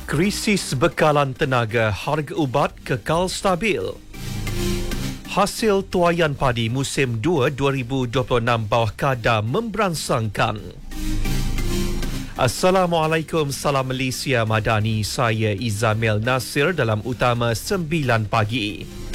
Krisis bekalan tenaga, harga ubat kekal stabil. Hasil tuaian padi musim 2 2026 bawah kadar memberansangkan. Assalamualaikum, salam Malaysia Madani. Saya Izamil Nasir dalam Utama 9 pagi.